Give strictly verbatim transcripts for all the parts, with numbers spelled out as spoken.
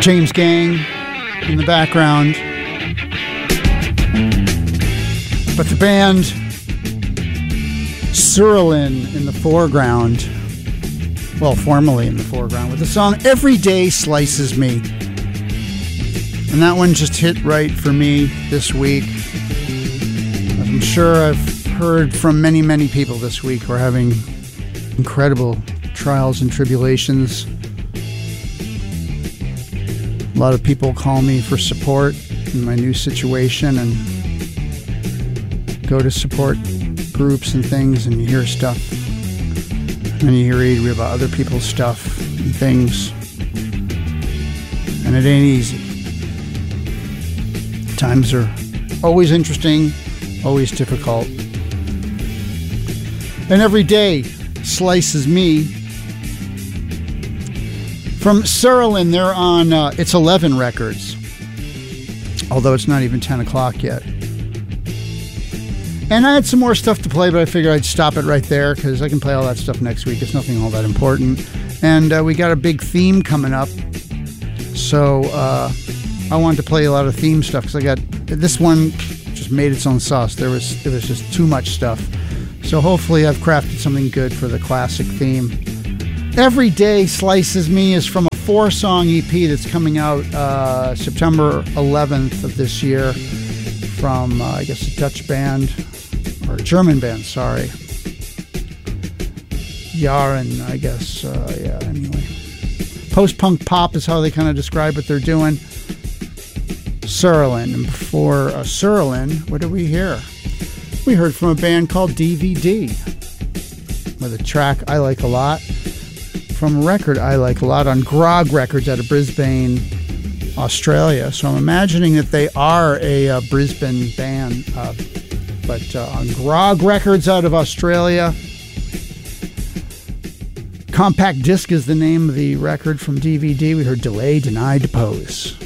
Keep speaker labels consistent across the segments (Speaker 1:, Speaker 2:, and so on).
Speaker 1: James Gang in the background. But the band Surlin in the foreground. Well, formerly in the foreground, with the song Every Day Slices Me. And that one just hit right for me this week. I'm sure I've heard from many, many people this week who are having incredible trials and tribulations. A lot of people call me for support in my new situation and go to support groups and things, and you hear stuff. And you read about other people's stuff and things. And it ain't easy. Times are always interesting, always difficult. And every day slices me. From Surlin, they're on, uh, it's eleven records. Although it's not even ten o'clock yet. And I had some more stuff to play, but I figured I'd stop it right there because I can play all that stuff next week. It's nothing all that important. And uh, we got a big theme coming up. So uh, I wanted to play a lot of theme stuff because I got, this one just made its own sauce. There was, there was just too much stuff. So hopefully I've crafted something good for the classic theme. Every Day Slices Me is from a four-song E P that's coming out uh, September eleventh of this year from, uh, I guess, a Dutch band. Or a German band, sorry. Yaren, I guess. Uh, yeah, anyway. Post-punk pop is how they kind of describe what they're doing. Surlin. And before uh, Surlin, what did we hear? We heard from a band called D V D. With a track I like a lot. From a record I like a lot on Grog Records out of Brisbane, Australia. So I'm imagining that they are a uh, Brisbane band. Uh, But uh, on Grog Records out of Australia. Compact Disc is the name of the record from D V D. We heard Delay, Deny, Depose.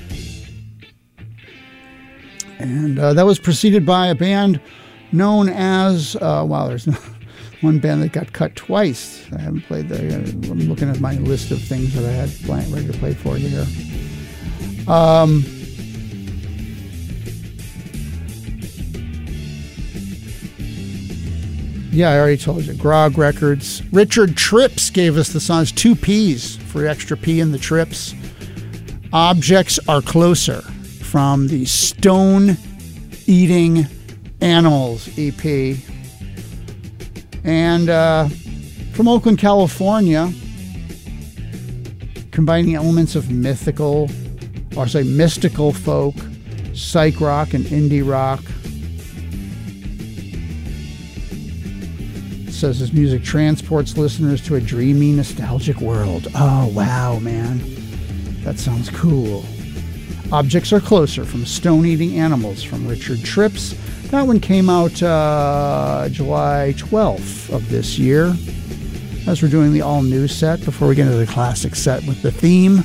Speaker 1: And uh, that was preceded by a band known as, uh, wow, there's one band that got cut twice. I haven't played the, I'm looking at my list of things that I had planned, ready to play for you here. Um... Yeah, I already told you. Grog Records. Richard Trips gave us the songs. Two P's for extra P in the Trips. Objects Are Closer from the Stone Eating Animals E P. And uh, from Oakland, California, combining elements of mythical, or say mystical folk, psych rock, and indie rock. Says his music transports listeners to a dreamy, nostalgic world. Oh, wow, man. That sounds cool. Objects Are Closer from Stone Eating Animals from Richard Trips. That one came out uh, July twelfth of this year. As we're doing the all-new set, before we get into the classic set with the theme.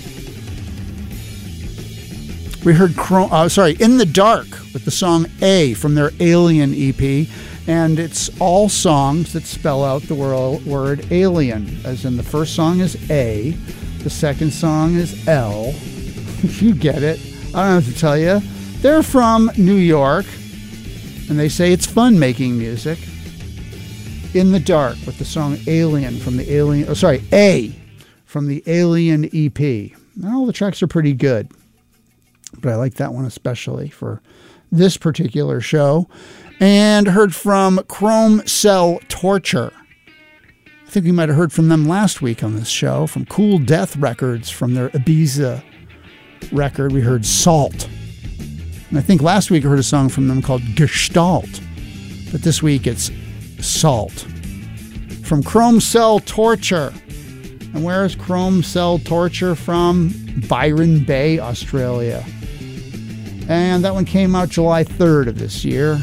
Speaker 1: We heard, Cro- uh, sorry, In the Dark with the song A from their Alien E P. And it's all songs that spell out the word alien. As in the first song is A, the second song is L. You get it. I don't have to tell you. They're from New York, and they say it's fun making music. In the Dark with the song Alien from the Alien, oh sorry, A from the Alien E P. Now, all the tracks are pretty good, but I like that one especially for this particular show. And heard from Chrome Cell Torture. I think we might have heard from them last week on this show. From Cool Death Records, from their Ibiza record, we heard Salt. And I think last week I heard a song from them called Gestalt. But this week it's Salt. From Chrome Cell Torture. And where is Chrome Cell Torture from? Byron Bay, Australia. And that one came out July third of this year.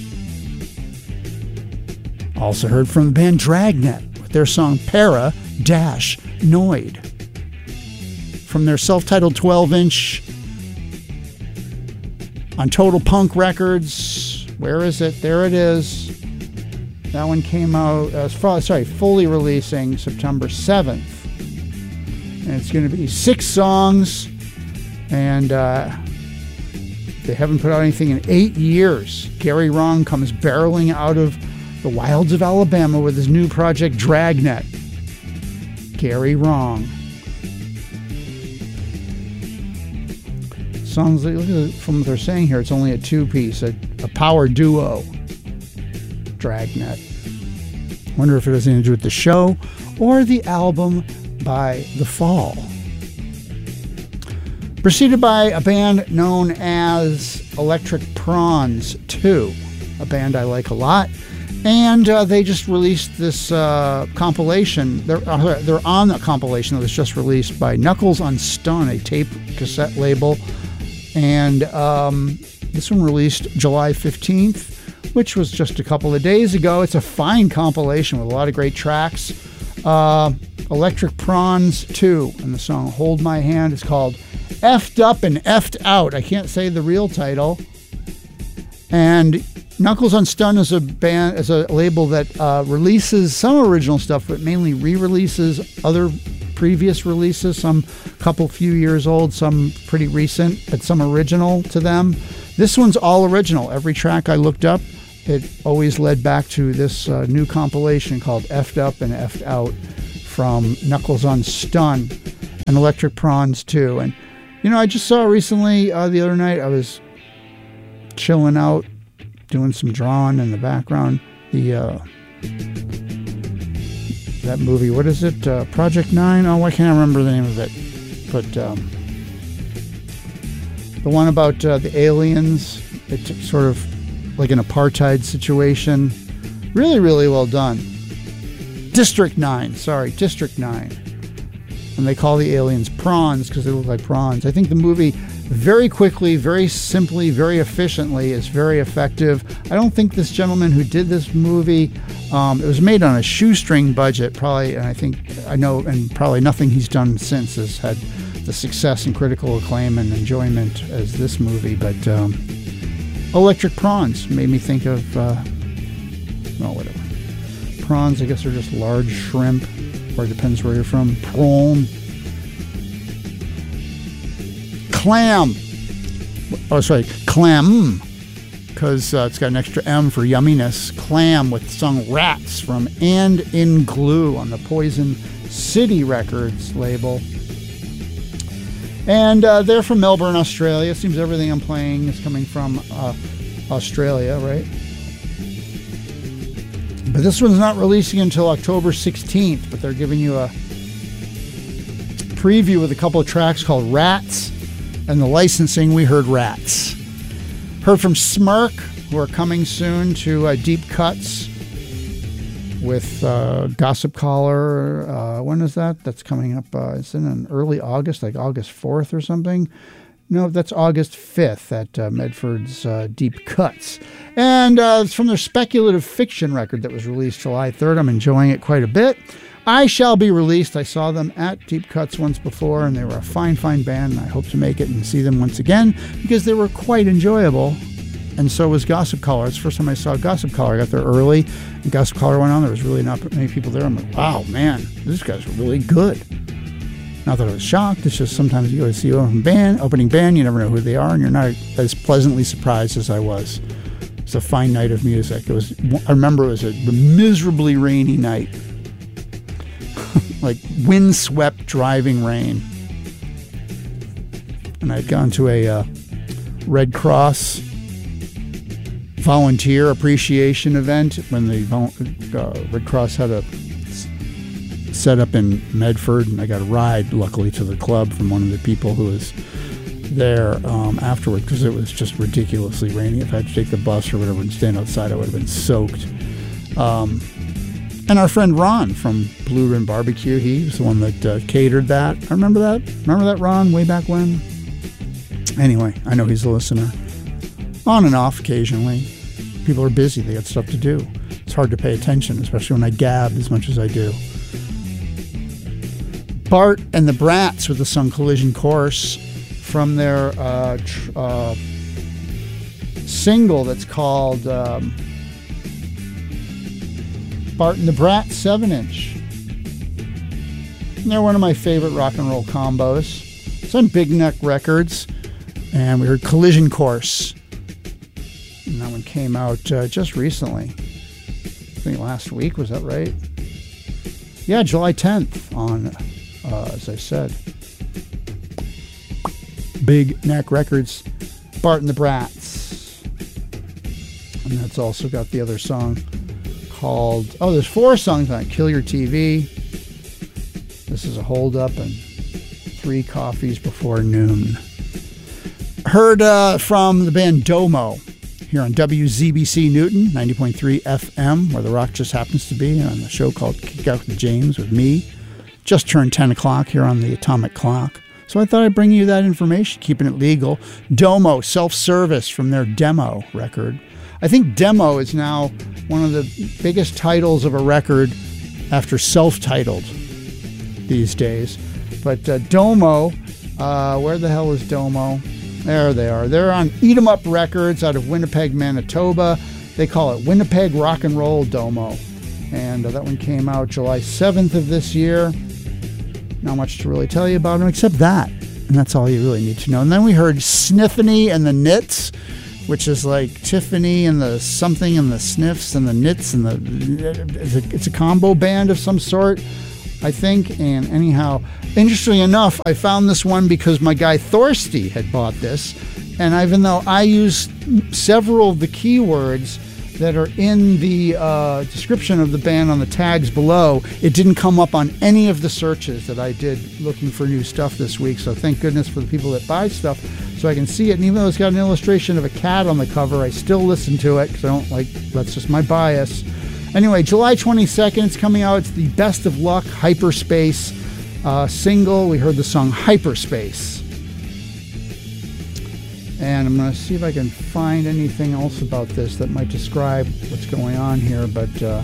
Speaker 1: Also heard from the band Dragnet with their song Para Dash Noid. From their self-titled twelve-inch on Total Punk Records. Where is it? There it is. That one came out, uh, sorry, fully releasing September seventh. And it's going to be six songs. And uh, they haven't put out anything in eight years. Gary Wrong comes barreling out of the wilds of Alabama with his new project, Dragnet. Gary Wrong. Sounds like, from what they're saying here, it's only a two-piece, a, a power duo. Dragnet. Wonder if it has anything to do with the show or the album by The Fall. Preceded by a band known as Electric Prawns two, a band I like a lot. And uh, they just released this uh, compilation. They're, uh, they're on a compilation that was just released by Knuckles on Stun, a tape cassette label. And um, this one released July fifteenth, which was just a couple of days ago. It's a fine compilation with a lot of great tracks. Uh, Electric Prawns two, and the song Hold My Hand is called Effed Up and Effed Out. I can't say the real title. And Knuckles on Stun is a band, is a label that uh, releases some original stuff, but mainly re-releases other previous releases, some couple few years old, some pretty recent, but some original to them. This one's all original. Every track I looked up, it always led back to this uh, new compilation called Effed Up and Effed Out from Knuckles on Stun and Electric Prawns two. And, you know, I just saw recently, uh, the other night, I was chilling out, doing some drawing in the background. The, uh, that movie, what is it? Uh, Project Nine? Oh, I can't remember the name of it. But, um, the one about uh, the aliens, it's sort of like an apartheid situation. Really, really well done. District nine, sorry, District nine. And they call the aliens prawns because they look like prawns. I think the movie very quickly, very simply, very efficiently is very effective. I don't think this gentleman who did this movie, um, it was made on a shoestring budget, probably, and I think, I know, and probably nothing he's done since has had the success and critical acclaim and enjoyment as this movie. But um, Electric Prawns made me think of, uh, well, whatever. Prawns, I guess, are just large shrimp, or it depends where you're from. Prawn. Clam. Oh, sorry, clam, because uh, it's got an extra M for yumminess. Clam with the song Rats from And in Glue on the Poison City Records label. And uh, they're from Melbourne, Australia. Seems everything I'm playing is coming from uh, Australia, right? But this one's not releasing until October sixteenth, but they're giving you a preview with a couple of tracks called Rats, and the licensing, we heard Rats. Heard from Smirk, who are coming soon to uh, Deep Cuts with uh, Gossip Collar. Uh, when is that? That's coming up. Uh, it's in an early August, like August fourth or something. No, that's August fifth at uh, Medford's uh, Deep Cuts. And uh, it's from their speculative fiction record that was released July third. I'm enjoying it quite a bit. I Shall Be Released. I saw them at Deep Cuts once before, and they were a fine, fine band, and I hope to make it and see them once again because they were quite enjoyable. And so was Gossip Collar. It's the first time I saw Gossip Collar. I got there early, and Gossip Collar went on. There was really not many people there. I'm like, wow, man, these guys are really good. Not that I was shocked. It's just sometimes you go to see an band, opening band, you never know who they are, and you're not as pleasantly surprised as I was. It's a fine night of music. It was. I remember it was a miserably rainy night, like windswept driving rain, and I'd gone to a uh, Red Cross volunteer appreciation event when the uh, Red Cross had a set up in Medford, and I got a ride, luckily, to the club from one of the people who was there um, afterward, because it was just ridiculously rainy. If I had to take the bus or whatever and stand outside, I would have been soaked. Um, and our friend Ron from Blue Rim Barbecue, he was the one that uh, catered that. I remember that. Remember that, Ron, way back when? Anyway, I know he's a listener. On and off occasionally. People are busy. They got stuff to do. It's hard to pay attention, especially when I gab as much as I do. Bart and the Brats with the song Collision Course from their uh, tr- uh, single that's called um, Bart and the Brat seven inch. And they're one of my favorite rock and roll combos. It's on Big Neck Records. And we heard Collision Course. And that one came out uh, just recently. I think last week, was that right? Yeah, July tenth on, uh, as I said, Big Neck Records, Bart and the Brats. And that's also got the other song called, oh, there's four songs on it. Kill Your T V. This is a Hold Up and Three Coffees Before Noon. Heard uh, from the band Domo here on W Z B C Newton, ninety point three F M, where the rock just happens to be, on the show called Kick Out with James with me. Just turned ten o'clock here on the atomic clock. So I thought I'd bring you that information, keeping it legal. Domo, Self-Service, from their Demo record. I think Demo is now one of the biggest titles of a record after self-titled these days. But uh, Domo, uh, where the hell is Domo? There they are. They're on Eat 'em Up Records out of Winnipeg, Manitoba. They call it Winnipeg Rock and Roll Domo. And uh, that one came out July seventh of this year. Not much to really tell you about them except that. And that's all you really need to know. And then we heard Sniffany and the Knits, which is like Tiffany and the something and the Sniffs and the Knits. And the it's a, it's a combo band of some sort, I think. And anyhow, interestingly enough, I found this one because my guy Thorsty had bought this. And even though I use several of the keywords that are in the uh, description of the band on the tags below, it didn't come up on any of the searches that I did looking for new stuff this week. So thank goodness for the people that buy stuff so I can see it. And even though it's got an illustration of a cat on the cover, I still listen to it because I don't like, that's just my bias. Anyway, July twenty-second, it's coming out. It's the Best of Luck Hyperspace uh, single. We heard the song Hyperspace. And I'm going to see if I can find anything else about this that might describe what's going on here. But, uh,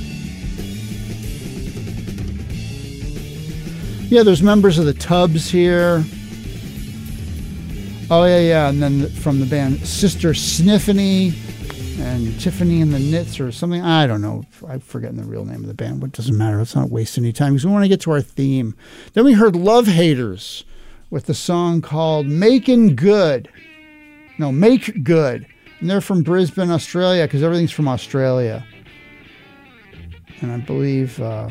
Speaker 1: yeah, there's members of the Tubs here. Oh, yeah, yeah. And then from the band Sister Sniffany and Tiffany and the Knits or something. I don't know. I'm forgetting the real name of the band, but it doesn't matter. Let's not waste any time because we want to get to our theme. Then we heard Love Haters with the song called Making Good. No, Make Good. And they're from Brisbane, Australia, because everything's from Australia. And I believe uh,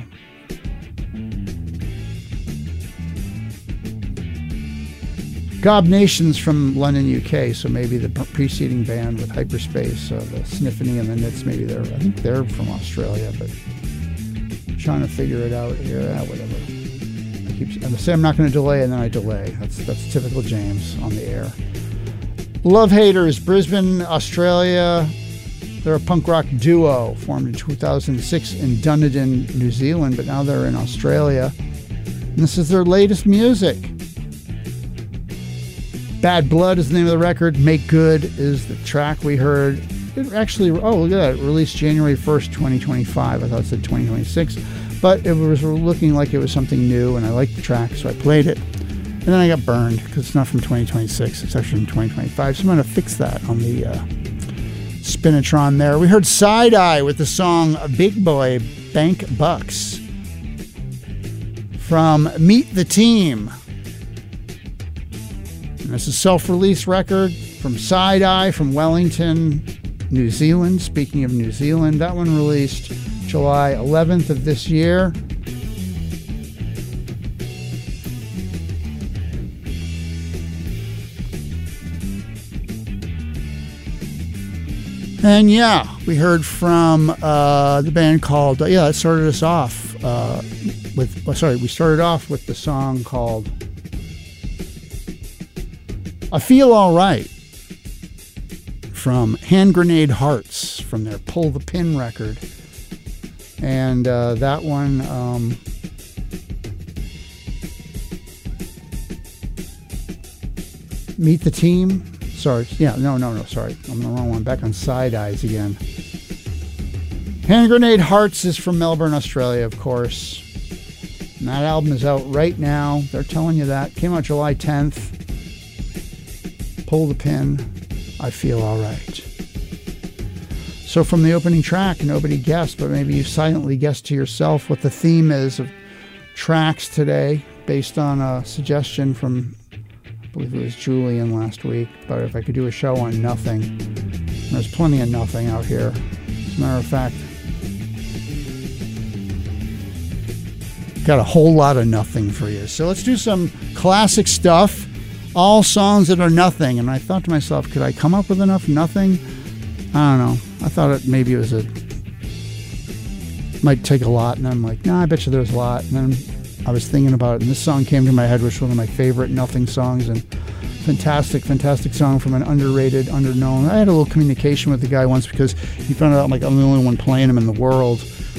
Speaker 1: Gob Nation's from London, U K, so maybe the preceding band with Hyperspace, uh, the Sniffany and the Knits, maybe they're, I think they're from Australia, but I'm trying to figure it out here. Ah, whatever. I keep, I say I'm not going to delay, and then I delay. That's, that's typical James on the air. Love Haters, Brisbane, Australia. They're a punk rock duo formed in two thousand six in Dunedin, New Zealand, but now they're in Australia. And this is their latest music. Bad Blood is the name of the record. Make Good is the track we heard. It actually, oh, look at that. It released January first, twenty twenty-five. I thought it said twenty twenty-six. But it was looking like it was something new, and I liked the track, so I played it. And then I got burned because it's not from twenty twenty-six. It's actually from twenty twenty-five. So I'm going to fix that on the uh, Spinatron there. We heard Side Eye with the song Big Boy Bank Bucks from Meet the Team. And it's a self-release record from Side Eye from Wellington, New Zealand. Speaking of New Zealand, that one released July eleventh of this year. And yeah, we heard from uh, the band called, uh, yeah, it started us off uh, with, oh, sorry, we started off with the song called I Feel All Right from Hand Grenade Hearts from their Pull the Pin record. And uh, that one, um, Meet the Team. Sorry, yeah, no, no, no, sorry. I'm the wrong one. Back on Side Eyes again. Hand Grenade Hearts is from Melbourne, Australia, of course. And that album is out right now. They're telling you that. Came out July tenth. Pull the Pin. I Feel All Right. So from the opening track, nobody guessed, but maybe you silently guessed to yourself what the theme is of tracks today based on a suggestion from, I believe it was Julian last week, about if I could do a show on nothing. And there's plenty of nothing out here. As a matter of fact, got a whole lot of nothing for you. So let's do some classic stuff, all songs that are nothing. And I thought to myself, could I come up with enough nothing? I don't know. I thought it maybe it was a might take a lot, and I'm like, nah, I bet you there's a lot. And then I was thinking about it, and this song came to my head, which was one of my favorite nothing songs, and fantastic, fantastic song from an underrated, underknown. I had a little communication with the guy once because he found out like I'm the only one playing him in the world.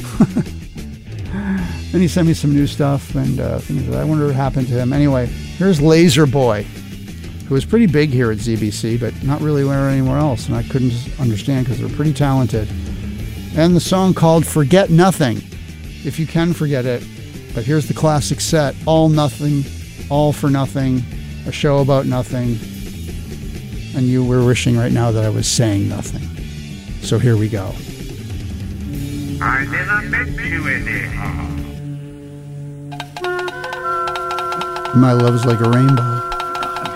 Speaker 1: Then he sent me some new stuff, and uh, things that I wonder what happened to him. Anyway, here's Laser Boy, who was pretty big here at Z B C, but not really anywhere else, and I couldn't understand because they're pretty talented. And the song called Forget Nothing, if you can forget it. But here's the classic set, All Nothing, All for Nothing, a show about nothing. And you were wishing right now that I was saying nothing. So here we go.
Speaker 2: I never met you anyhow.
Speaker 1: My love's like a rainbow.